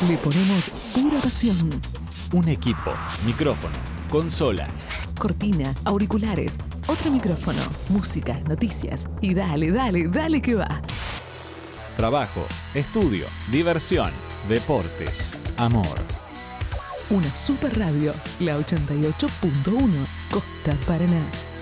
Le ponemos pura pasión. Un equipo, micrófono, consola, Cortina, auriculares, otro micrófono, música, noticias y dale que va. trabajo, estudio, diversión, deportes, amor. Una super radio, la 88.1, Costa Paraná.